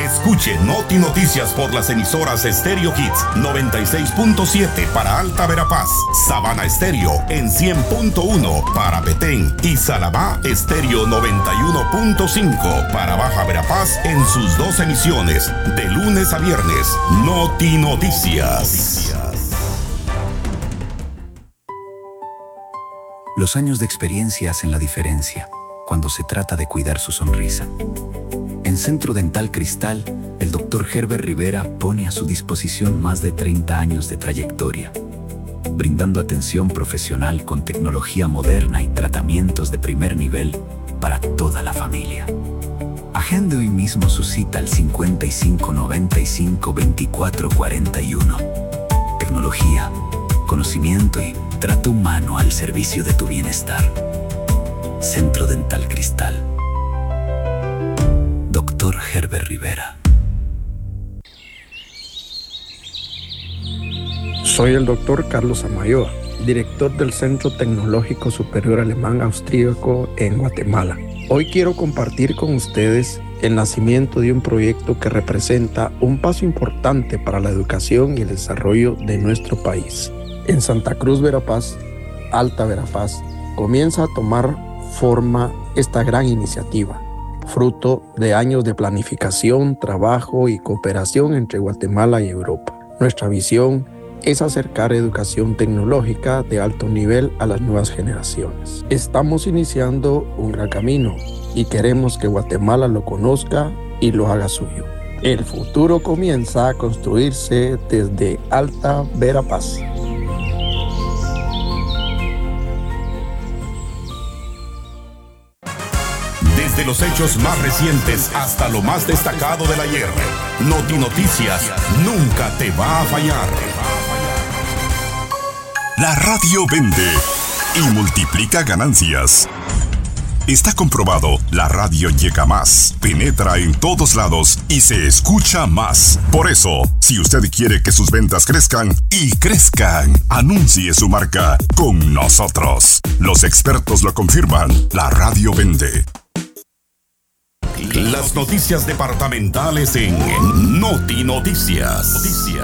Escuche Noti Noticias por las emisoras Stereo Hits 96.7 para Alta Verapaz, Sabana Estéreo en 100.1 para Petén y Salamá Estéreo 91.5 para Baja Verapaz en sus 2 emisiones de lunes a viernes. Noti Noticias. Los años de experiencia hacen la diferencia cuando se trata de cuidar su sonrisa. En Centro Dental Cristal, el Dr. Herbert Rivera pone a su disposición más de 30 años de trayectoria, brindando atención profesional con tecnología moderna y tratamientos de primer nivel para toda la familia. Agende hoy mismo su cita al 55 95 24 41. Tecnología, conocimiento y trato humano al servicio de tu bienestar. Centro Dental Cristal. Dr. Herbert Rivera. Soy el Dr. Carlos Amayoa, director del Centro Tecnológico Superior Alemán Austríaco en Guatemala. Hoy quiero compartir con ustedes el nacimiento de un proyecto que representa un paso importante para la educación y el desarrollo de nuestro país. En Santa Cruz, Verapaz, Alta Verapaz, comienza a tomar forma esta gran iniciativa, fruto de años de planificación, trabajo y cooperación entre Guatemala y Europa. Nuestra visión es acercar educación tecnológica de alto nivel a las nuevas generaciones. Estamos iniciando un gran camino y queremos que Guatemala lo conozca y lo haga suyo. El futuro comienza a construirse desde Alta Verapaz. Desde los hechos más recientes hasta lo más destacado del ayer, Noti Noticias nunca te va a fallar. La radio vende y multiplica ganancias. Está comprobado, la radio llega más, penetra en todos lados y se escucha más. Por eso, si usted quiere que sus ventas crezcan y crezcan, anuncie su marca con nosotros. Los expertos lo confirman, la radio vende. Las noticias departamentales en Noti Noticias.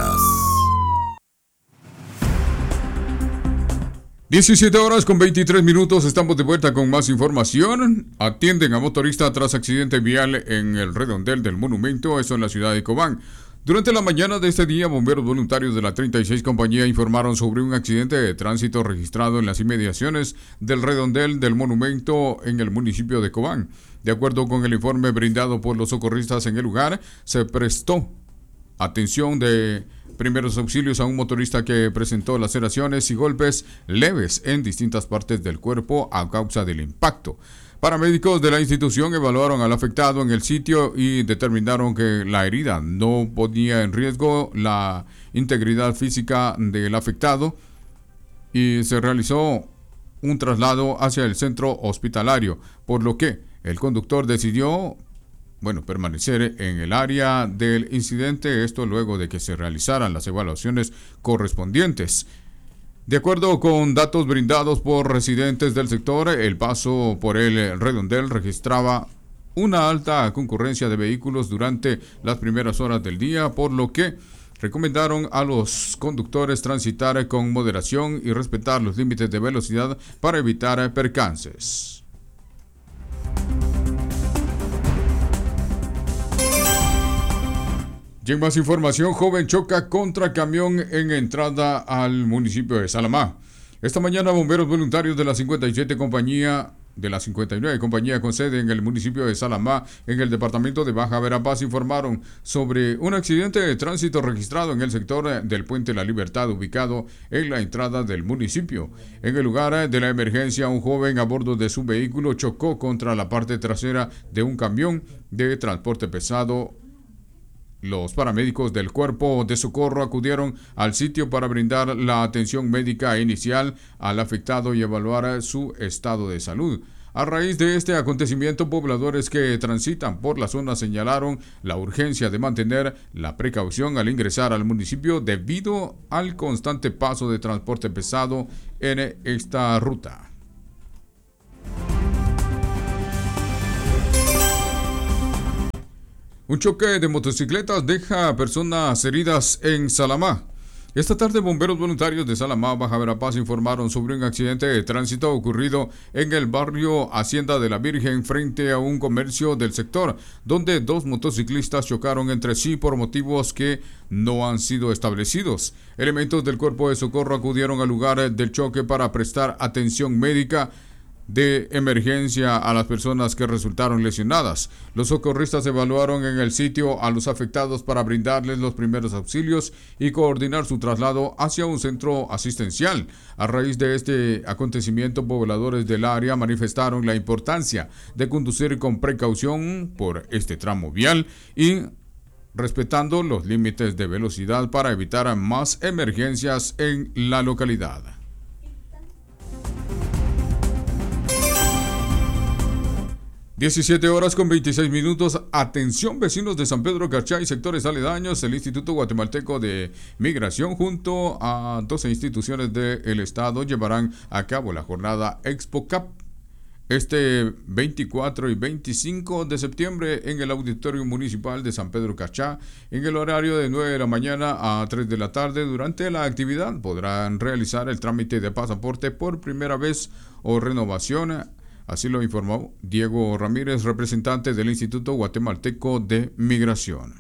17:23, estamos de vuelta con más información. Atienden a motorista tras accidente vial en el redondel del monumento, eso en la ciudad de Cobán. Durante la mañana de este día, bomberos voluntarios de la 36 compañía informaron sobre un accidente de tránsito registrado en las inmediaciones del redondel del monumento en el municipio de Cobán. De acuerdo con el informe brindado por los socorristas en el lugar, se prestó atención de primeros auxilios a un motorista que presentó laceraciones y golpes leves en distintas partes del cuerpo a causa del impacto. Paramédicos de la institución evaluaron al afectado en el sitio y determinaron que la herida no ponía en riesgo la integridad física del afectado y se realizó un traslado hacia el centro hospitalario, por lo que el conductor decidió permanecer en el área del incidente, esto luego de que se realizaran las evaluaciones correspondientes. De acuerdo con datos brindados por residentes del sector, el paso por el redondel registraba una alta concurrencia de vehículos durante las primeras horas del día, por lo que recomendaron a los conductores transitar con moderación y respetar los límites de velocidad para evitar percances. Y en más información, joven choca contra camión en entrada al municipio de Salamá. Esta mañana, bomberos voluntarios de la 57 compañía, de la 59 compañía con sede en el municipio de Salamá, en el departamento de Baja Verapaz, informaron sobre un accidente de tránsito registrado en el sector del Puente La Libertad, ubicado en la entrada del municipio. En el lugar de la emergencia, un joven a bordo de su vehículo chocó contra la parte trasera de un camión de transporte pesado. Los paramédicos del Cuerpo de Socorro acudieron al sitio para brindar la atención médica inicial al afectado y evaluar su estado de salud. A raíz de este acontecimiento, pobladores que transitan por la zona señalaron la urgencia de mantener la precaución al ingresar al municipio debido al constante paso de transporte pesado en esta ruta. Un choque de motocicletas deja personas heridas en Salamá. Esta tarde, bomberos voluntarios de Salamá, Baja Verapaz, informaron sobre un accidente de tránsito ocurrido en el barrio Hacienda de la Virgen frente a un comercio del sector, donde dos motociclistas chocaron entre sí por motivos que no han sido establecidos. Elementos del Cuerpo de Socorro acudieron al lugar del choque para prestar atención médica de emergencia a las personas que resultaron lesionadas. Los socorristas evaluaron en el sitio a los afectados para brindarles los primeros auxilios y coordinar su traslado hacia un centro asistencial. A raíz de este acontecimiento, pobladores del área manifestaron la importancia de conducir con precaución por este tramo vial y respetando los límites de velocidad para evitar más emergencias en la localidad. 17:26. Atención, vecinos de San Pedro Carchá y sectores aledaños. El Instituto Guatemalteco de Migración junto a 12 instituciones del Estado llevarán a cabo la jornada ExpoCap este 24 y 25 de septiembre en el Auditorio Municipal de San Pedro Carchá en el horario de 9 de la mañana a 3 de la tarde. Durante la actividad podrán realizar el trámite de pasaporte por primera vez o renovación. Así lo informó Diego Ramírez, representante del Instituto Guatemalteco de Migración.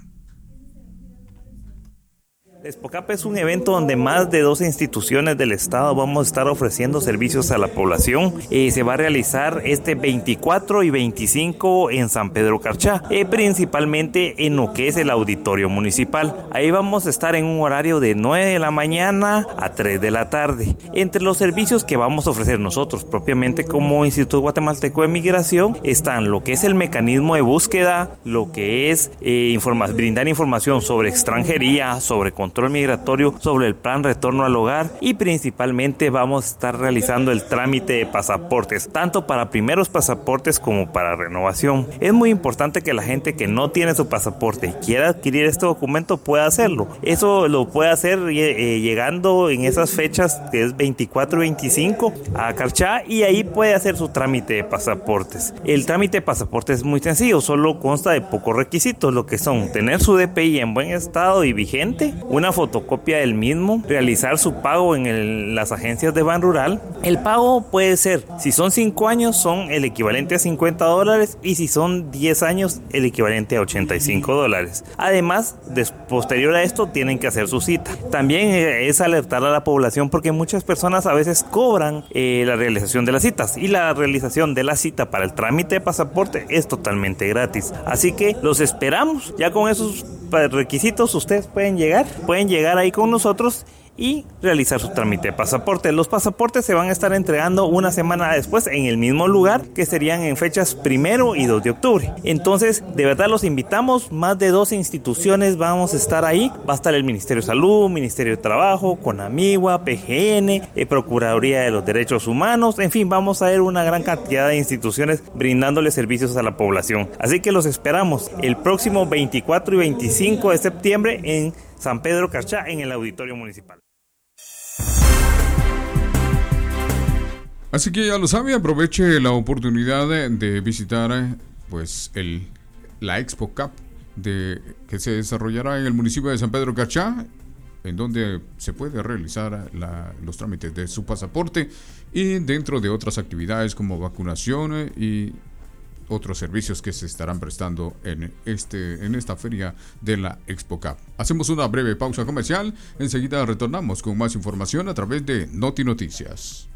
ExpoCap es un evento donde más de 12 instituciones del Estado vamos a estar ofreciendo servicios a la población. Se va a realizar este 24 y 25 en San Pedro Carchá, principalmente en lo que es el auditorio municipal. Ahí vamos a estar en un horario de 9 de la mañana a 3 de la tarde. Entre los servicios que vamos a ofrecer nosotros propiamente como Instituto Guatemalteco de Migración están lo que es el mecanismo de búsqueda, lo que es brindar información sobre extranjería, sobre control migratorio, sobre el plan retorno al hogar y principalmente vamos a estar realizando el trámite de pasaportes, tanto para primeros pasaportes como para renovación. Es muy importante que la gente que no tiene su pasaporte y quiera adquirir este documento pueda hacerlo. Eso lo puede hacer llegando en esas fechas que es 24 y 25 a Carchá y ahí puede hacer su trámite de pasaportes. El trámite de pasaportes es muy sencillo, solo consta de pocos requisitos, lo que son tener su DPI en buen estado y vigente, una fotocopia del mismo, realizar su pago en las agencias de Ban Rural. El pago puede ser, si son 5 años, son el equivalente a $50 y si son 10 años, el equivalente a $85. Además, posterior a esto, tienen que hacer su cita. También es alertar a la población porque muchas personas a veces cobran la realización de las citas y la realización de la cita para el trámite de pasaporte es totalmente gratis. Así que los esperamos. Ya con esos requisitos ustedes pueden llegar ahí con nosotros y realizar su trámite de pasaporte. Los pasaportes se van a estar entregando una semana después en el mismo lugar, que serían en fechas 1 y 2 de octubre. Entonces, de verdad los invitamos, más de 12 instituciones vamos a estar ahí. Va a estar el Ministerio de Salud, Ministerio de Trabajo, CONAMIGUA, PGN, Procuraduría de los Derechos Humanos, en fin, vamos a ver una gran cantidad de instituciones brindándole servicios a la población. Así que los esperamos el próximo 24 y 25 de septiembre en San Pedro Carchá, en el Auditorio Municipal. Así que ya lo sabe, aproveche la oportunidad de visitar la ExpoCap que se desarrollará en el municipio de San Pedro Carchá, en donde se puede realizar los trámites de su pasaporte y dentro de otras actividades como vacunación y otros servicios que se estarán prestando en esta feria de la ExpoCap. Hacemos una breve pausa comercial, enseguida retornamos con más información a través de Noti Noticias.